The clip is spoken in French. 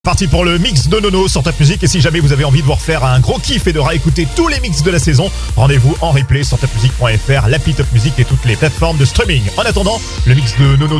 Parti pour le mix de Nono sur Top Music. Et si jamais vous avez envie de vous refaire un gros kiff et de réécouter tous les mix de la saison, rendez-vous en replay sur topmusic.fr, l'appli Top Music et toutes les plateformes de streaming. En attendant, le mix de Nono